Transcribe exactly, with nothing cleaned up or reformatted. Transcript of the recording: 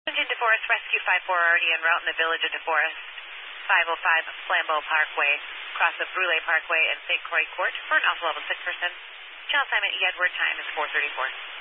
Into DeForest, Rescue five four already en route in the village of DeForest. five oh five Flambeau Parkway, cross of Brule Parkway and Saint Croix Court for an Alpha Level six person. Channel assignment E. Edward, time is four thirty-four.